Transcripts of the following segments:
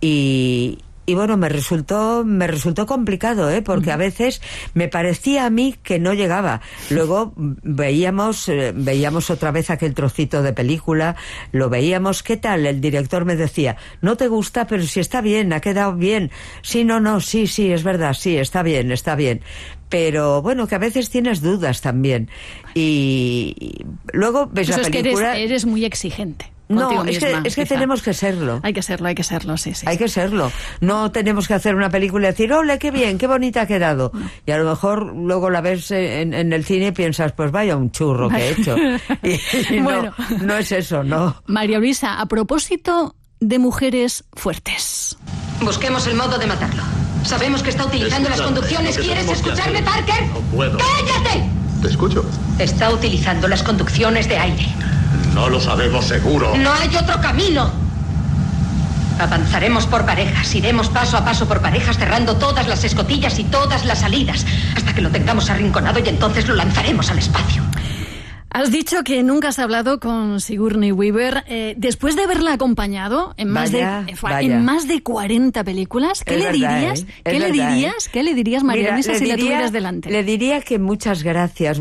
Y bueno, me resultó complicado, porque a veces me parecía a mí que no llegaba. Luego veíamos otra vez aquel trocito de película, lo veíamos, ¿qué tal? El director me decía, no te gusta, pero si está bien, ha quedado bien. Sí, no, sí, es verdad, sí, está bien. Pero bueno, que a veces tienes dudas también. Y luego ves la película... Es que eres muy exigente. No, es que tenemos que serlo. Hay que serlo, sí. Hay que serlo. No tenemos que hacer una película y decir, ¡ole, qué bien, qué bonita ha quedado! No. Y a lo mejor luego la ves en el cine y piensas, pues vaya un churro que he hecho. Y bueno, no es eso, no. María Luisa, a propósito de mujeres fuertes. Busquemos el modo de matarlo. Sabemos que está utilizando las conducciones. ¿Quieres escucharme, Parker? No puedo. ¡Cállate! Te escucho. Está utilizando las conducciones de aire. No lo sabemos seguro. No hay otro camino. Avanzaremos por parejas, iremos paso a paso por parejas, cerrando todas las escotillas y todas las salidas, hasta que lo tengamos arrinconado y entonces lo lanzaremos al espacio. Has dicho que nunca has hablado con Sigourney Weaver. Después de haberla acompañado en más de 40 películas, ¿qué le dirías? ¿Qué le dirías, María Luisa, si la tuvieras delante? Le diría que muchas gracias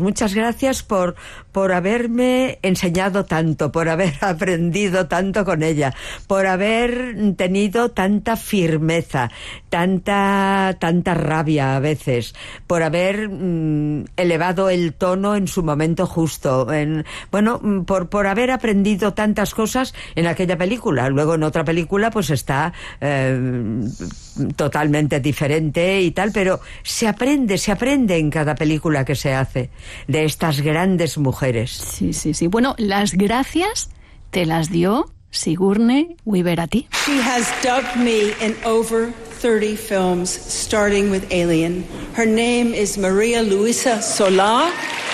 por haberme enseñado tanto, por haber aprendido tanto con ella, por haber tenido tanta firmeza, tanta rabia a veces, por haber elevado el tono en su momento justo. Por haber aprendido tantas cosas en aquella película. Luego en otra película pues está totalmente diferente y tal, pero se aprende en cada película que se hace de estas grandes mujeres. Sí. Bueno, las gracias te las dio Sigourney Weaver a ti. She has dubbed me in over 30 films, starting with Alien. Her name is María Luisa Solá.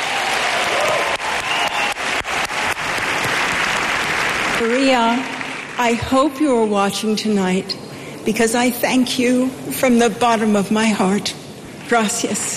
Maria, I hope you are watching tonight because I thank you from the bottom of my heart. Gracias.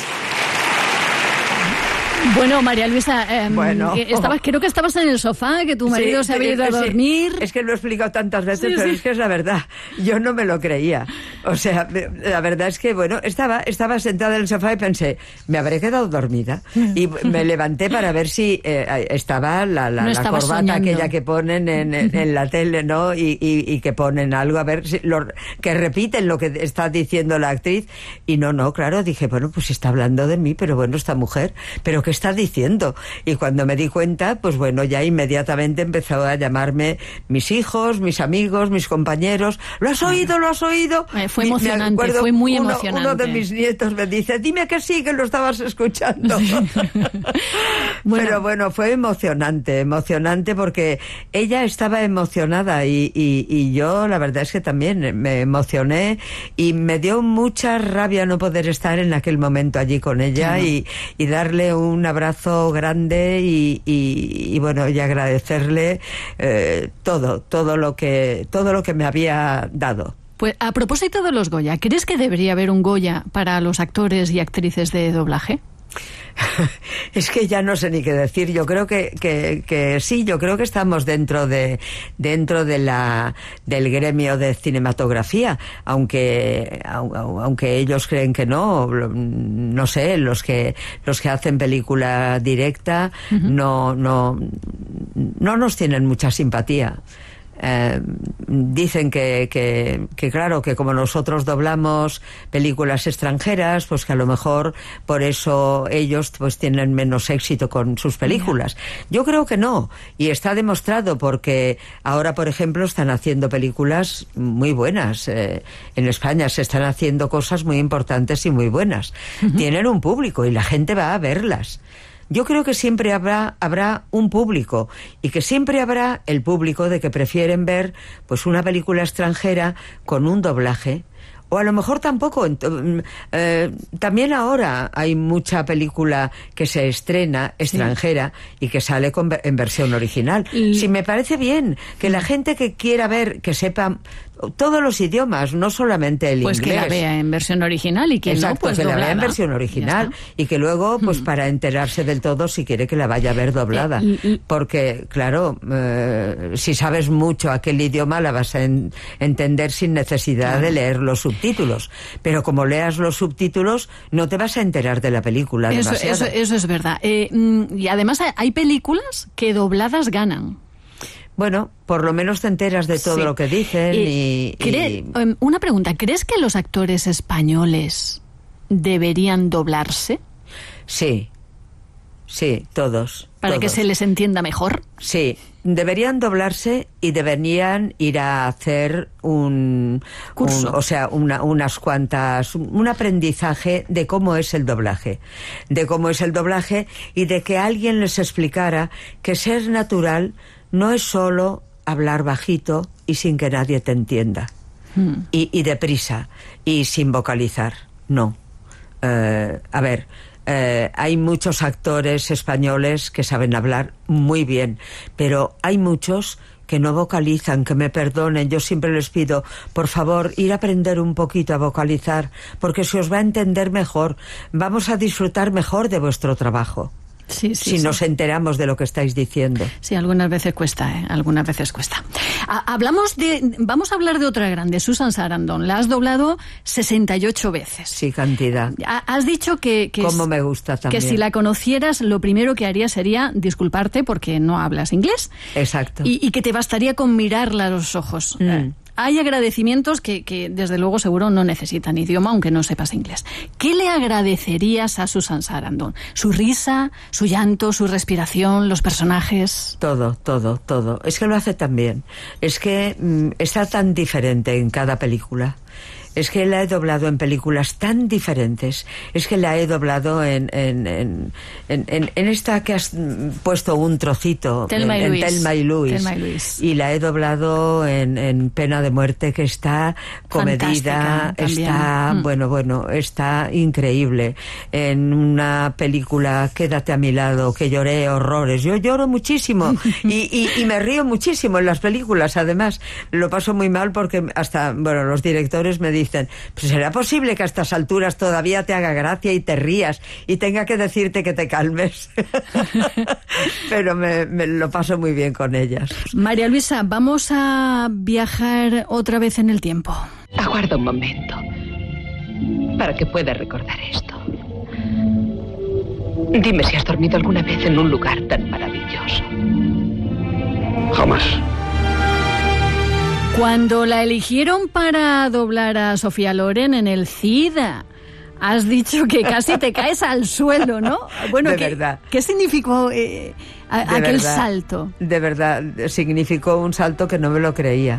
Bueno, María Luisa, creo que estabas en el sofá, que tu marido se había ido a dormir. Es que lo he explicado tantas veces, pero es que es la verdad. Yo no me lo creía. O sea, la verdad es que, estaba sentada en el sofá y pensé, me habré quedado dormida. Y me levanté para ver si estaba la corbata soñando. Aquella que ponen en la tele, ¿no? Y que ponen algo, a ver si que repiten lo que está diciendo la actriz. Y no, claro, dije, pues está hablando de mí, pero esta mujer, pero ¿qué está diciendo? Y cuando me di cuenta, pues ya inmediatamente empezó a llamarme mis hijos, mis amigos, mis compañeros. ¿Lo has oído? Fue emocionante, fue muy emocionante. Uno de mis nietos me dice, dime que sí, que lo estabas escuchando. Pero fue emocionante porque ella estaba emocionada y yo la verdad es que también me emocioné y me dio mucha rabia no poder estar en aquel momento allí con ella y darle un abrazo grande y agradecerle todo lo que me había dado. Pues a propósito de los Goya, ¿crees que debería haber un Goya para los actores y actrices de doblaje? Es que ya no sé ni qué decir. Yo creo que sí, yo creo que estamos dentro del gremio de cinematografía, aunque ellos creen que no sé, los que hacen película directa no nos tienen mucha simpatía. Dicen que claro, que como nosotros doblamos películas extranjeras, pues que a lo mejor por eso ellos pues tienen menos éxito con sus películas. Yo creo que no, y está demostrado porque ahora, por ejemplo, están haciendo películas muy buenas. En España se están haciendo cosas muy importantes y muy buenas. Tienen un público y la gente va a verlas. Yo creo que siempre habrá un público y que siempre habrá el público de que prefieren ver pues una película extranjera con un doblaje O a lo mejor tampoco. También ahora hay mucha película que se estrena extranjera y que sale en versión original. Sí, me parece bien que la gente que quiera ver, que sepa todos los idiomas, no solamente el inglés. Pues que la vea en versión original y que exacto, no, pues que doblada. la vea en versión original y que luego, pues para enterarse del todo, si quiere que la vaya a ver doblada. Porque, claro, si sabes mucho aquel idioma, la vas a entender sin necesidad de leer los subtítulos. Pero como leas los subtítulos, no te vas a enterar de la película demasiado. Eso es verdad. Y además hay películas que dobladas ganan. Bueno, por lo menos te enteras de todo lo que dicen Una pregunta, ¿crees que los actores españoles deberían doblarse? Sí, todos. ¿Para que se les entienda mejor? Sí, deberían doblarse y deberían ir a hacer un aprendizaje de cómo es el doblaje. Y de que alguien les explicara que ser natural no es solo hablar bajito y sin que nadie te entienda. Y deprisa y sin vocalizar. No. Hay muchos actores españoles que saben hablar muy bien, pero hay muchos que no vocalizan, que me perdonen. Yo siempre les pido, por favor, ir a aprender un poquito a vocalizar, porque se os va a entender mejor. Vamos a disfrutar mejor de vuestro trabajo. Si nos enteramos de lo que estáis diciendo. Sí, algunas veces cuesta, algunas veces cuesta. Vamos a hablar de otra grande, Susan Sarandon. La has doblado 68 veces. Sí, cantidad. Has dicho que como me gusta también. Que si la conocieras, lo primero que harías sería disculparte porque no hablas inglés. Exacto. Y que te bastaría con mirarla a los ojos. Hay agradecimientos que desde luego seguro no necesitan idioma, aunque no sepas inglés. ¿Qué le agradecerías a Susan Sarandon? ¿Su risa, su llanto, su respiración, los personajes? Todo. Es que lo hace tan bien. Es que está tan diferente en cada película. Es que la he doblado en películas tan diferentes. Es que la he doblado en esta que has puesto un trocito, Thelma y Louise. Y la he doblado en Pena de Muerte, que está comedida, está está increíble. En una película, Quédate a mi lado, que lloré horrores. Yo lloro muchísimo y me río muchísimo en las películas. Además, lo paso muy mal porque hasta, los directores me dicen, pues será posible que a estas alturas todavía te haga gracia y te rías y tenga que decirte que te calmes. Pero me lo paso muy bien con ellas. María Luisa, vamos a viajar otra vez en el tiempo. Aguarda un momento para que pueda recordar esto. Dime si has dormido alguna vez en un lugar tan maravilloso. Jamás. Cuando la eligieron para doblar a Sofía Loren en el CID, has dicho que casi te caes al suelo, ¿no? Bueno, verdad. ¿Qué significó aquel salto? De verdad, significó un salto que no me lo creía.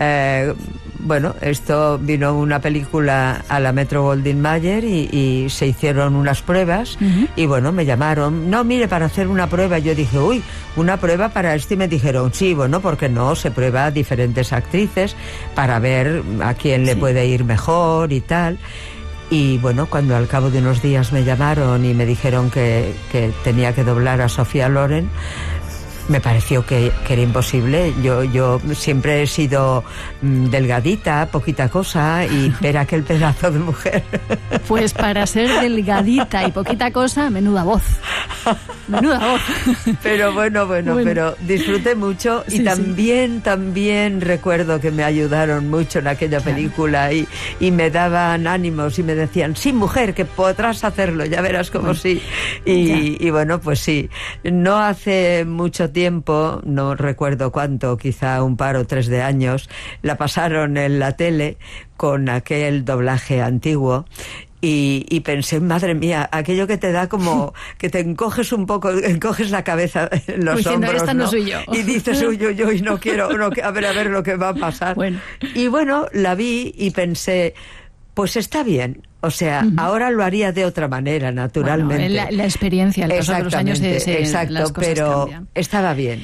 Esto vino una película a la Metro-Goldwyn-Mayer y se hicieron unas pruebas y me llamaron. No, mire, para hacer una prueba. Yo dije, una prueba para esto, y me dijeron, sí, porque no, se prueba a diferentes actrices para ver a quién le puede ir mejor y tal. Y cuando al cabo de unos días me llamaron y me dijeron que tenía que doblar a Sofía Loren, me pareció que era imposible. Yo siempre he sido delgadita, poquita cosa, y ver aquel pedazo de mujer. Pues para ser delgadita y poquita cosa, menuda voz. Pero pero disfruté mucho y también recuerdo que me ayudaron mucho en aquella película y me daban ánimos y me decían, sí, mujer, que podrás hacerlo, ya verás cómo sí. Y pues sí, no hace mucho tiempo, no recuerdo cuánto, quizá un par o 3 de años, la pasaron en la tele con aquel doblaje antiguo. Y pensé, madre mía, aquello que te da como que te encoges un poco, encoges la cabeza en los hombros, esta no soy yo. Y dices, uy, no quiero, a ver lo que va a pasar. Y la vi y pensé, pues está bien, O sea, ahora lo haría de otra manera, naturalmente. Bueno, la experiencia, el paso de los años exacto, las cosas pero cambian. estaba bien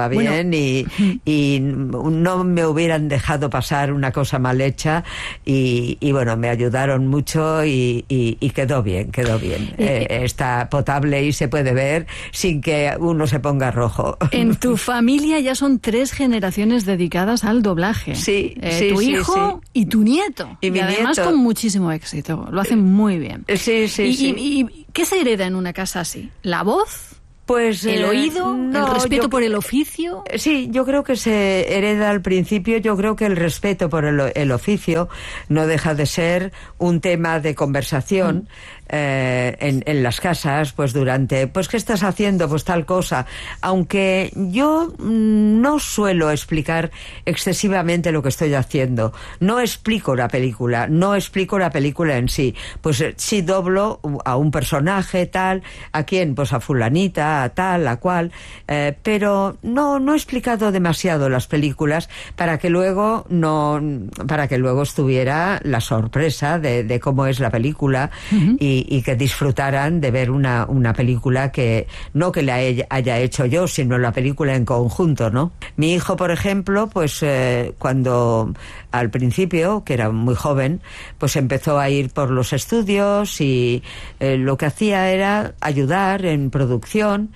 y no me hubieran dejado pasar una cosa mal hecha y bueno, me ayudaron mucho y quedó bien. Está potable y se puede ver sin que uno se ponga rojo. En tu familia ya son 3 generaciones dedicadas al doblaje. Sí, tu hijo y tu nieto. Y además nieto. Con muchísimo éxito. Lo hacen muy bien. Sí. ¿Y qué se hereda en una casa así? ¿La voz? Pues ¿El oído? ¿El respeto por el oficio? Sí, yo creo que se hereda al principio. Yo creo que el respeto por el oficio no deja de ser un tema de conversación en las casas, pues durante, pues ¿qué estás haciendo? Pues tal cosa. Aunque yo no suelo explicar excesivamente lo que estoy haciendo. No explico la película en sí. Pues sí doblo a un personaje tal, ¿a quién? Pues a fulanita, a tal, a cual, pero no he explicado demasiado las películas para que luego estuviera la sorpresa de cómo es la película y que disfrutaran de ver una película que no que la haya hecho yo, sino la película en conjunto, ¿no? Mi hijo, por ejemplo, pues cuando al principio, que era muy joven, pues empezó a ir por los estudios y lo que hacía era ayudar en producción,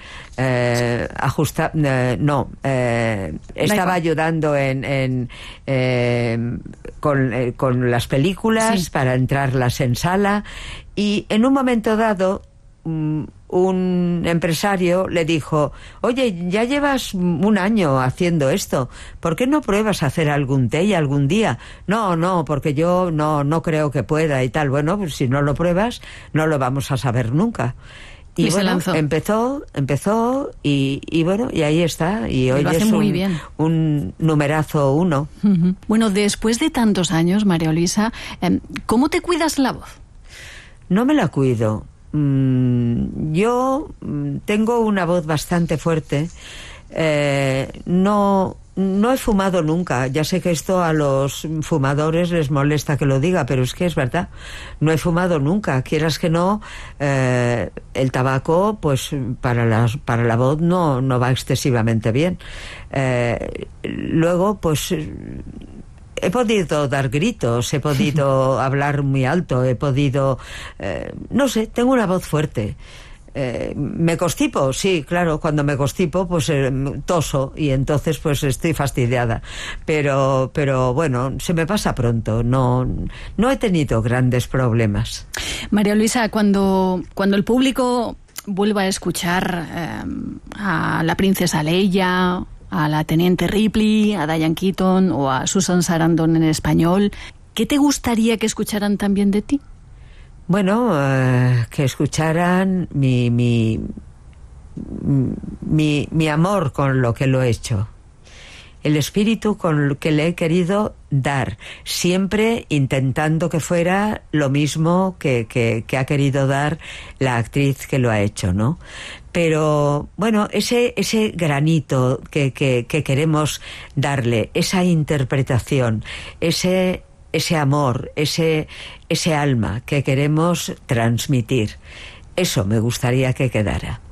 estaba ayudando con las películas para entrarlas en sala y en un momento dado un empresario le dijo: oye, ya llevas un año haciendo esto, ¿por qué no pruebas a hacer algún TEI algún día? No, porque yo no creo que pueda y tal. Bueno, pues si no lo pruebas no lo vamos a saber nunca. Y bueno, empezó y bueno, y ahí está. Y hoy es un numerazo 1. Bueno, después de tantos años, María Luisa, ¿cómo te cuidas la voz? No me la cuido. Yo tengo una voz bastante fuerte. No he fumado nunca. Ya sé que esto a los fumadores les molesta que lo diga, pero es que es verdad. No he fumado nunca. Quieras que no, el tabaco, pues para la voz no va excesivamente bien. Luego, pues he podido dar gritos, he podido hablar muy alto, he podido... no sé, tengo una voz fuerte. ¿Me constipo? Sí, claro, cuando me constipo pues toso y entonces pues estoy fastidiada. Pero bueno, se me pasa pronto, no he tenido grandes problemas. María Luisa, cuando el público vuelva a escuchar a la princesa Leia, a la teniente Ripley, a Diane Keaton o a Susan Sarandon en español, ¿qué te gustaría que escucharan también de ti? Bueno, que escucharan mi amor con lo que lo he hecho, el espíritu con lo que le he querido dar, siempre intentando que fuera lo mismo que ha querido dar la actriz que lo ha hecho, ¿no? Pero bueno, ese granito que queremos darle, esa interpretación, ese amor, ese alma que queremos transmitir, eso me gustaría que quedara.